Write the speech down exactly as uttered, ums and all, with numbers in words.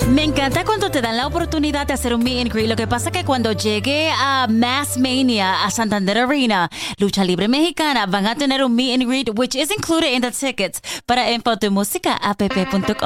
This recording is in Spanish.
Me encanta cuando te dan la oportunidad de hacer un meet and greet. Lo que pasa es que cuando llegue a Mass Mania, a Santander Arena, Lucha Libre Mexicana, van a tener un meet and greet, which is included in the tickets, para info tu música app punto com.